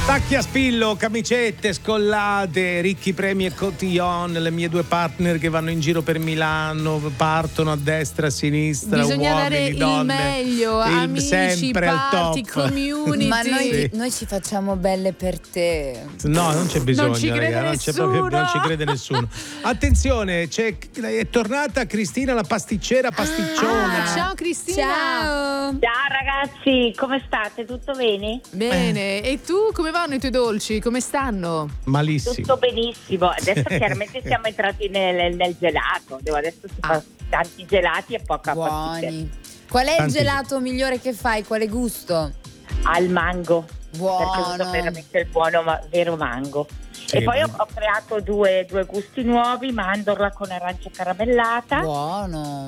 Tacchi a spillo, camicette, scollate, ricchi premi e cotillon, le mie due partner che vanno in giro per Milano, partono a destra, a sinistra, bisogna uomini, dare donne, il meglio, amici, sempre party, al top. community. Ma noi ci facciamo belle per te. No, non c'è bisogno, Non ci crede raga, nessuno. non ci crede nessuno. Attenzione, è tornata Cristina la pasticcera pasticciona. Ciao Cristina. Ciao. Ciao ragazzi, come state? Tutto bene? Bene, e tu come vanno i tuoi dolci? Come stanno? Malissimo. Tutto benissimo. Adesso chiaramente siamo entrati nel gelato. Adesso si fa tanti gelati e poca pasticceria. Buoni. Qual è il Tanti. gelato migliore che fai? Quale gusto? Al mango. Buono. Perché uso veramente il buono vero mango. Sì, e poi buono. ho creato due gusti nuovi: mandorla con arancia caramellata Buono.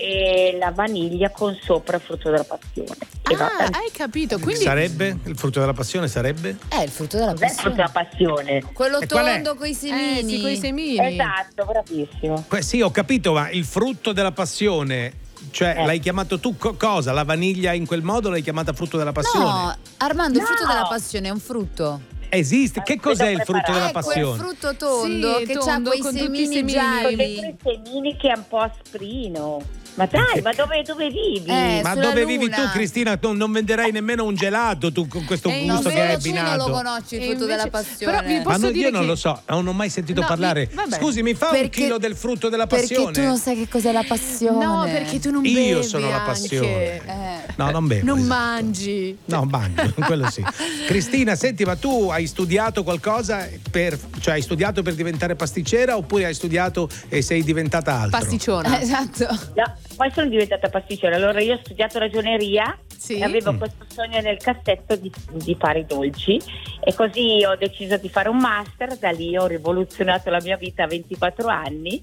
e la vaniglia con sopra frutto della passione. Che va tantissimo. Hai capito, quindi Sarebbe? Il frutto della passione sarebbe? Il frutto della Cos'è il frutto della passione. passione? Quello E qual è? tondo coi semini. sì, coi semini. Esatto, bravissimo. Sì, ho capito, ma il frutto della passione, cioè l'hai chiamato tu cosa? La vaniglia in quel modo l'hai chiamata frutto della passione? No, Armando, il frutto No. della passione è un frutto. Esiste? Che cos'è il frutto della È quel passione? frutto tondo Sì, che tondo, ha quei con tutti i semini semini. Con gialli. dentro i semini che è un po' asprino. Ma dai, ma dove vivi? Ma sulla dove vivi luna. tu, Cristina? Non venderai nemmeno un gelato tu con questo No, gusto che hai solo tu non lo abbinato. conosci il E frutto invece- della passione. però vi Ma posso dire io non che- lo so, non ho mai sentito No, parlare. vabbè. Scusi, mi fa un Perché- chilo del frutto della passione? Perché tu non sai che cos'è la passione. No, perché tu non bevi. Io sono la anche. passione. No, non bevo. Non esatto. mangi. No, mangio, quello sì. Cristina, senti, ma tu hai studiato qualcosa cioè hai studiato per diventare pasticcera oppure hai studiato e sei diventata altro? Pasticciona. Esatto. No, poi sono diventata pasticcera. Allora io ho studiato ragioneria Sì. e avevo questo sogno nel cassetto di fare i dolci, e così ho deciso di fare un master. Da lì ho rivoluzionato la mia vita a 24 anni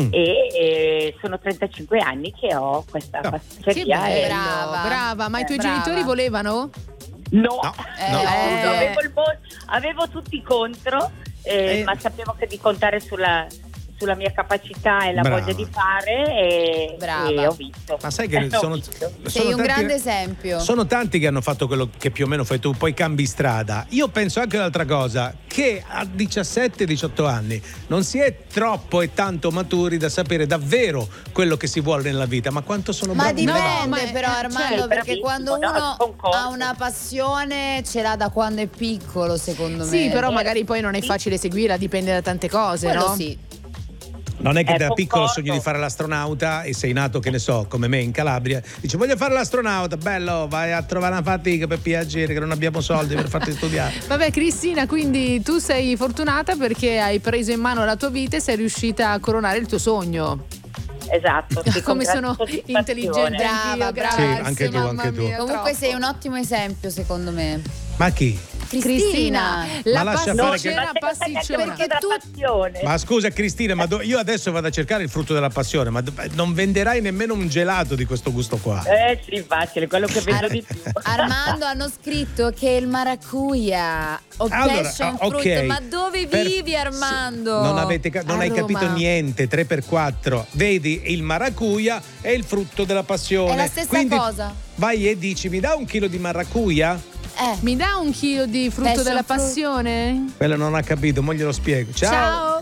e sono 35 anni che ho questa Che pasticceria. bello, Brava. brava. Ma i tuoi Brava. genitori volevano? No, No. avevo tutti contro, ma sapevo che di contare sulla mia capacità e la Brava. voglia di fare Brava. e ho visto. Ma sai che Ho sono visto. Sei un tanti- grande esempio. Sono tanti che hanno fatto quello che più o meno fai tu, poi cambi strada. Io penso anche un'altra cosa, che a 17-18 anni non si è troppo e tanto maturi da sapere davvero quello che si vuole nella vita, ma quanto sono Ma bravi. dipende ma però Armando, cioè, perché bravissimo, quando no, uno concordo. ha una passione ce l'ha da quando è piccolo, secondo me. Sì, però magari poi non è facile seguirla, dipende da tante cose, quello no? sì. Non è che da concordo. piccolo sogni di fare l'astronauta e sei nato, che ne so, come me in Calabria, dici voglio fare l'astronauta, bello, vai a trovare una fatica per piacere che non abbiamo soldi per farti studiare. Vabbè Cristina, quindi tu sei fortunata perché hai preso in mano la tua vita e sei riuscita a coronare il tuo sogno. Esatto, sì, con Come grande sono soddisfazione. intelligente Brava, anch'io, brava. Sì, grazie, anche tu, mamma anche tu. mia, Comunque troppo. sei un ottimo esempio, secondo me. Ma chi? Cristina. la Ma lascia fare che- pasticcera pasticciona. Perché tu- passione. Ma scusa Cristina, ma io adesso vado a cercare il frutto della passione, ma non venderai nemmeno un gelato di questo gusto qua. Sì, facile, quello che vedo di più. Armando hanno scritto che il maracuja o Allora, passion ok. fruit, ma dove vivi Armando? Non hai A capito Roma. niente, 3x4. Vedi, il maracuja è il frutto della passione. È la stessa Quindi cosa. Vai e dici, mi dà un chilo di maracuja? Mi dà un chilo di frutto Passion della fruit. Quello passione? non ha capito, mo glielo spiego. Ciao.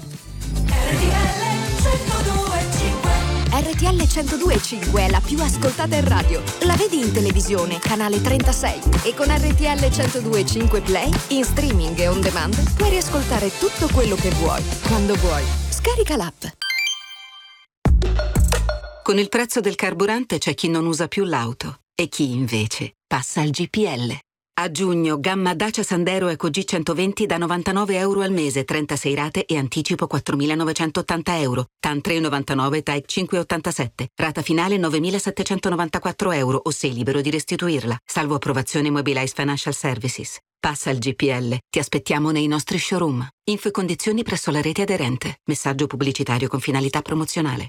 RTL 102.5 è la più ascoltata in radio. La vedi in televisione, canale 36. E con RTL 102.5 Play, in streaming e on demand, puoi riascoltare tutto quello che vuoi, quando vuoi. Scarica l'app. Con il prezzo del carburante c'è chi non usa più l'auto e chi invece passa al GPL. A giugno, gamma Dacia Sandero Eco G120 da €99 al mese, 36 rate e anticipo €4.980. TAN 3,99, TAEC 5,87. Rata finale €9.794 o sei libero di restituirla. Salvo approvazione Mobilize Financial Services. Passa al GPL. Ti aspettiamo nei nostri showroom. Info e condizioni presso la rete aderente. Messaggio pubblicitario con finalità promozionale.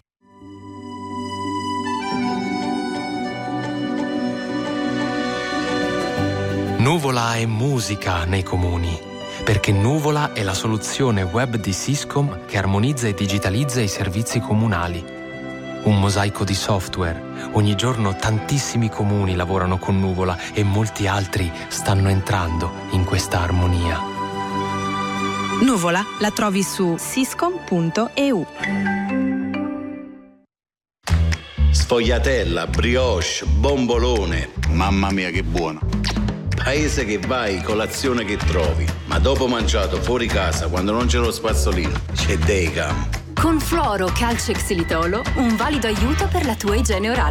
Nuvola è musica nei comuni, perché Nuvola è la soluzione web di Syscom che armonizza e digitalizza i servizi comunali. Un mosaico di software. Ogni giorno tantissimi comuni lavorano con Nuvola e molti altri stanno entrando in questa armonia. Nuvola la trovi su siscom.eu. Sfogliatella, brioche, bombolone. Mamma mia che buono. Paese che vai, colazione che trovi. Ma dopo mangiato fuori casa, quando non c'è lo spazzolino, c'è Daycam. Con Fluoro Calcio e Xilitolo, un valido aiuto per la tua igiene orale.